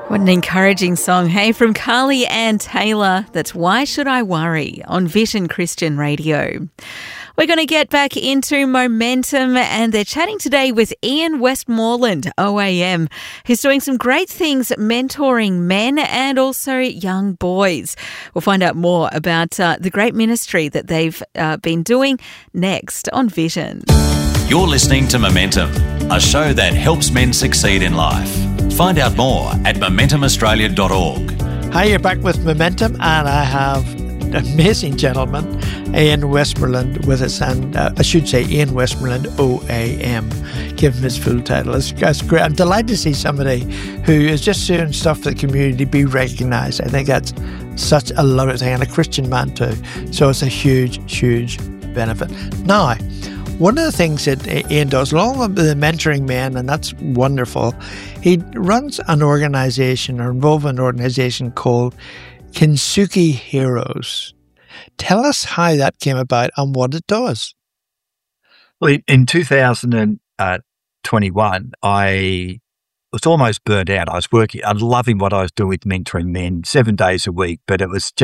What an encouraging song, hey, from Carly Ann Taylor. That's Why Should I Worry on Vision Christian Radio. We're going to get back into momentum, and they're chatting today with Ian Westmoreland, OAM, who's doing some great things mentoring men and also young boys. We'll find out more about the great ministry that they've been doing next on Vision. You're listening to Momentum, a show that helps men succeed in life. Find out more at MomentumAustralia.org. Hi, you're back with Momentum, and I have an amazing gentleman, Ian Westmoreland, with us, and I should say Ian Westmoreland, OAM. Give him his full title. That's great. I'm delighted to see somebody who is just doing stuff for the community be recognised. I think that's such a lovely thing, and a Christian man too. So it's a huge, huge benefit. Now, one of the things that Ian does, along with the mentoring men, and that's wonderful, he runs an organisation, or involved in an organisation called Kintsugi Heroes. Tell us how that came about and what it does. Well, in 2021, I was almost burnt out. I was loving what I was doing with mentoring men 7 days a week, but it was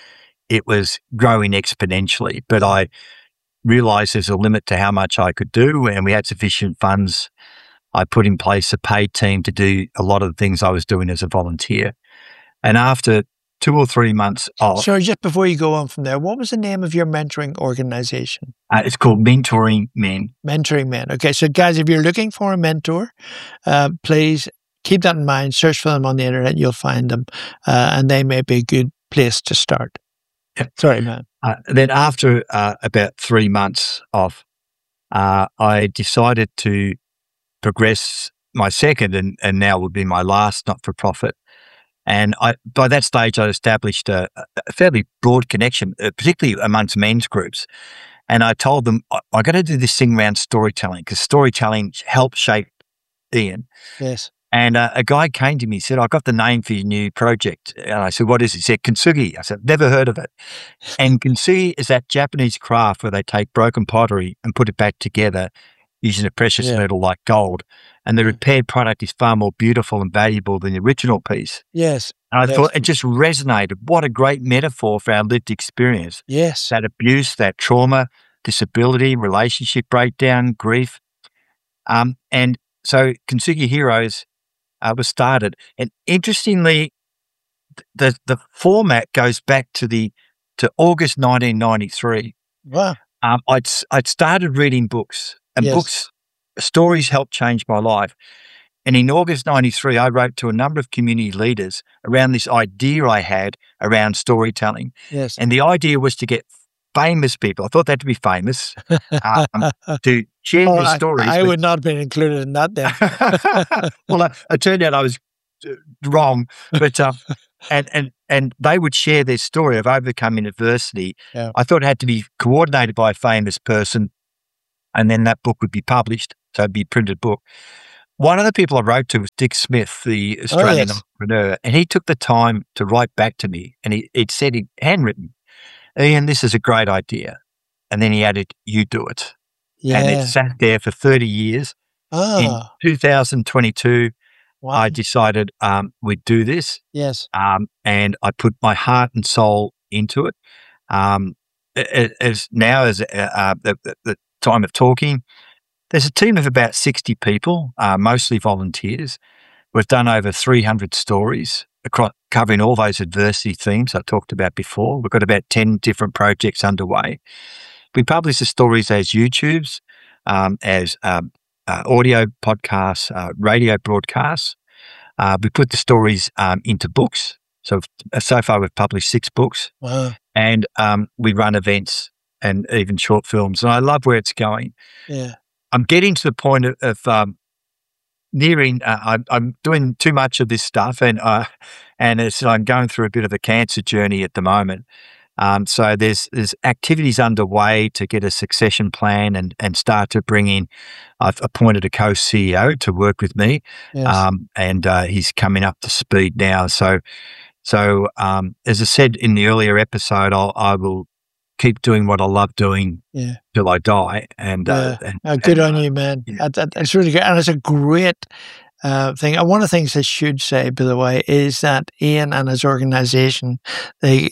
growing exponentially. But I realised there's a limit to how much I could do, and we had sufficient funds. I put in place a paid team to do a lot of the things I was doing as a volunteer. And after 2 or 3 months off... Sorry, just before you go on from there, what was the name of your mentoring organisation? It's called Mentoring Men. Mentoring Men. Okay, so guys, if you're looking for a mentor, please keep that in mind. Search for them on the internet, you'll find them, and they may be a good place to start. Yep. Sorry, man. Then after about 3 months off, I decided to progress my second and now would be my last not-for-profit. And by that stage, I'd established a fairly broad connection, particularly amongst men's groups. And I told them, I got to do this thing around storytelling, because storytelling helped shape Ian. Yes. And a guy came to me and said, I got the name for your new project. And I said, what is it? He said, Kintsugi. I said, never heard of it. And Kintsugi is that Japanese craft where they take broken pottery and put it back together using a precious metal like gold. And the repaired product is far more beautiful and valuable than the original piece. Yes. And I thought it just resonated. What a great metaphor for our lived experience. Yes. That abuse, that trauma, disability, relationship breakdown, grief. And so Kintsugi Heroes was started. And interestingly, the format goes back to August 1993. Wow. I'd started reading books, and stories helped change my life. And in August 93, I wrote to a number of community leaders around this idea I had around storytelling. Yes. And the idea was to get famous people. I thought they had to be famous to share their stories. I would not have been included in that then. Well, it turned out I was wrong, but and they would share their story of overcoming adversity. Yeah. I thought it had to be coordinated by a famous person, and then that book would be published, so it'd be a printed book. One of the people I wrote to was Dick Smith, the Australian entrepreneur, and he took the time to write back to me, and he'd said, handwritten, Ian, this is a great idea. And then he added, you do it. Yeah. And it sat there for 30 years. In 2022, I decided we'd do this. Yes. And I put my heart and soul into it. As the time of talking, there's a team of about 60 people, mostly volunteers. We've done over 300 stories across, covering all those adversity themes I talked about before. We've got about 10 different projects underway. We publish the stories as YouTubes, as audio podcasts, radio broadcasts. We put the stories into books. So far we've published 6 books. Wow. And we run events and even short films. And I love where it's going. Yeah. I'm getting to the point of nearing. I'm doing too much of this stuff, and I'm going through a bit of a cancer journey at the moment. So there's activities underway to get a succession plan and start to bring in. I've appointed a co-CEO to work with me, and he's coming up to speed now. So as I said in the earlier episode, I will keep doing what I love doing till I die. And good on you, man. Yeah. That's really good, and it's a great thing. And one of the things I should say, by the way, is that Ian and his organisation, they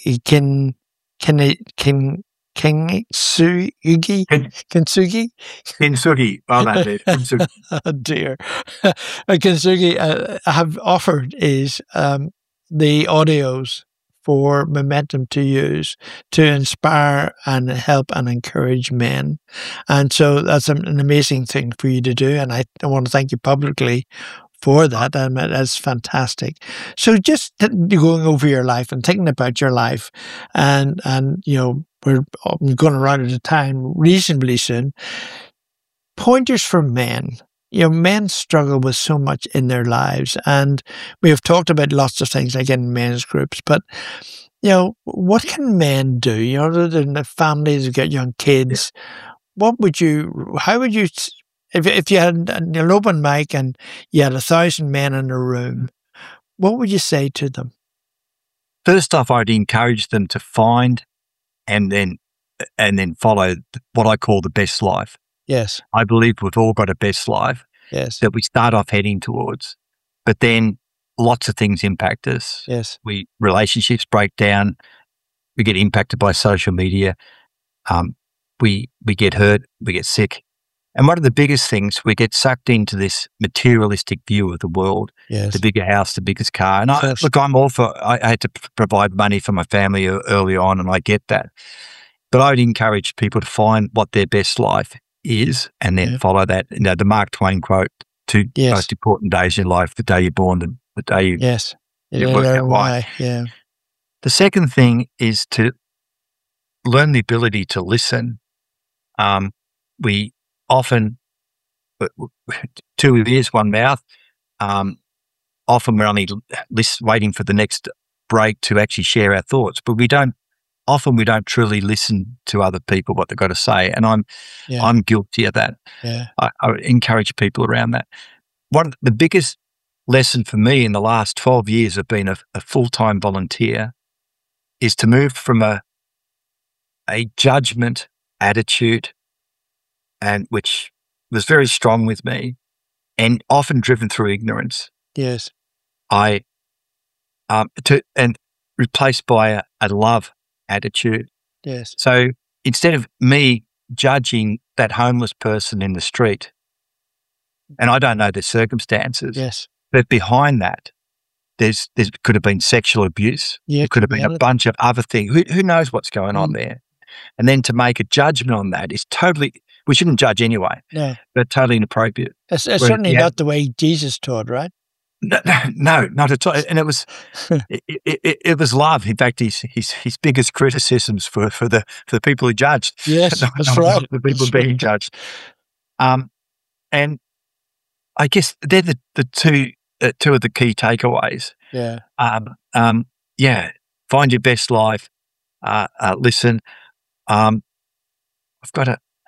Kintsugi. Well done, dude. Kintsugi. Oh dear. Kintsugi have offered is the audios for Momentum to use to inspire and help and encourage men. And so that's an amazing thing for you to do. And I want to thank you publicly for that. And that's fantastic. So just going over your life and thinking about your life and we're going to run out of time reasonably soon. Pointers for men. Men struggle with so much in their lives, and we have talked about lots of things like in men's groups, but, what can men do? Other than the families who get young kids, how would you, if you had an open mic and you had 1,000 men in a room, what would you say to them? First off, I'd encourage them to find and then follow what I call the best life. Yes. I believe we've all got a best life that we start off heading towards, but then lots of things impact us. Yes. Relationships break down. We get impacted by social media. We get hurt. We get sick. And one of the biggest things, we get sucked into this materialistic view of the world, the bigger house, the biggest car. And I'm all for, I had to provide money for my family early on, and I get that. But I would encourage people to find what their best life is and then follow that. The Mark Twain quote, two most important days in life, the day you're born and the day you work out why. Yeah. The second thing is to learn the ability to listen. We often, 2 ears, 1 mouth. Often we're only waiting for the next break to actually share our thoughts, but we don't truly listen to other people, what they've got to say. And I'm guilty of that. Yeah. I would encourage people around that. One of the biggest lesson for me in the last 12 years of being a full-time volunteer is to move from a judgment attitude, and which was very strong with me and often driven through ignorance. Yes. And replaced by a love attitude. Yes. So instead of me judging that homeless person in the street, and I don't know the circumstances, but behind that, there could have been sexual abuse. Yeah, there could have been a bunch of other things. Who knows what's going on there? And then to make a judgment on that is totally, we shouldn't judge anyway, but totally inappropriate. It's certainly not the way Jesus taught, right? No, not at all. And it was, it was love. In fact, his biggest criticisms for the people who judged. Yes, that's right. The people being judged. And I guess they're the two of the key takeaways. Yeah. Find your best life. Listen. I've got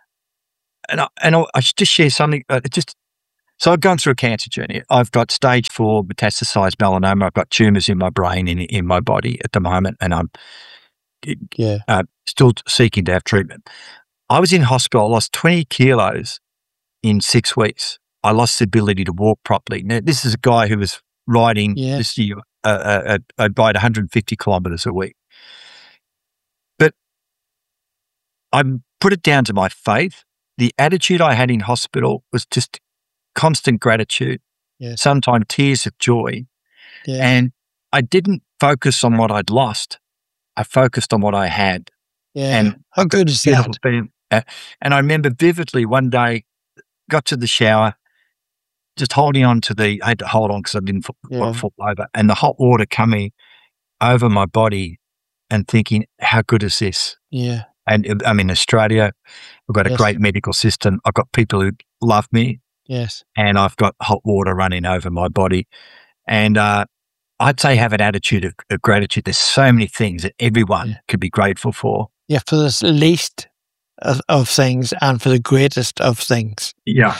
I should just share something. So I've gone through a cancer journey. I've got stage 4 metastasized melanoma. I've got tumours in my brain and in my body at the moment, and I'm still seeking to have treatment. I was in hospital. I lost 20 kilos in 6 weeks. I lost the ability to walk properly. Now, this is a guy who was riding this year. I'd ride 150 kilometres a week. But I put it down to my faith. The attitude I had in hospital was just constant gratitude, sometimes tears of joy. Yeah. And I didn't focus on what I'd lost. I focused on what I had. Yeah. And how good is that? And I remember vividly one day, got to the shower, just holding on to I had to hold on because I didn't fall over, and the hot water coming over my body and thinking, how good is this? Yeah. And I'm in Australia. We've got a great medical system. I've got people who love me. Yes. And I've got hot water running over my body. And I'd say have an attitude of gratitude. There's so many things that everyone could be grateful for. Yeah, for the least of things and for the greatest of things. Yeah.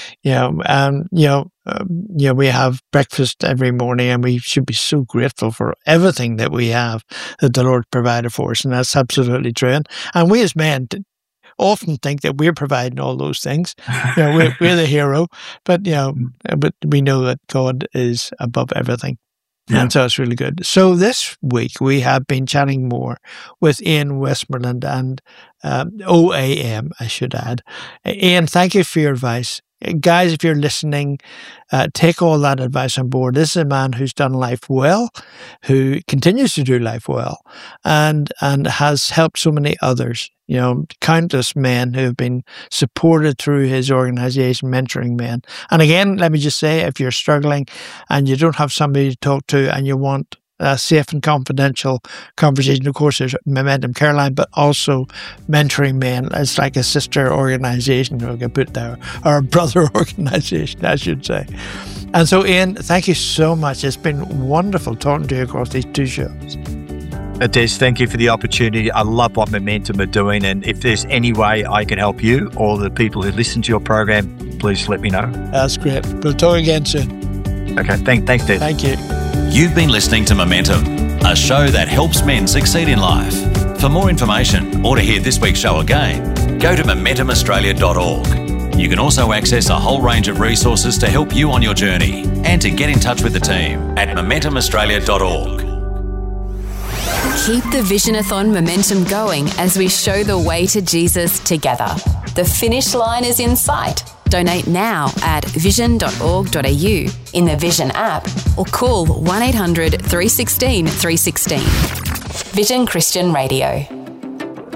We have breakfast every morning, and we should be so grateful for everything that we have that the Lord provided for us, and that's absolutely true. And we as men, often think that we're providing all those things. We're the hero, but but we know that God is above everything. Yeah. And so it's really good. So this week we have been chatting more with Ian Westmoreland and OAM, I should add. Ian, thank you for your advice. Guys, if you're listening, take all that advice on board. This is a man who's done life well, who continues to do life well, and has helped so many others. Countless men who have been supported through his organization, Mentoring Men. And again, let me just say, if you're struggling and you don't have somebody to talk to and you want a safe and confidential conversation, of course, there's Momentum Caroline, but also Mentoring Men. It's like a sister organization, we can put there, or a brother organization, I should say. And so, Ian, thank you so much. It's been wonderful talking to you across these 2 shows. Des, thank you for the opportunity. I love what Momentum are doing, and if there's any way I can help you or the people who listen to your program, please let me know. That's great. We'll talk again soon. Okay, thanks, Des. Thank you. You've been listening to Momentum, a show that helps men succeed in life. For more information or to hear this week's show again, go to MomentumAustralia.org. You can also access a whole range of resources to help you on your journey and to get in touch with the team at MomentumAustralia.org. Keep the Visionathon momentum going as we show the way to Jesus together. The finish line is in sight. Donate now at vision.org.au in the Vision app or call 1-800 316 316. Vision Christian Radio.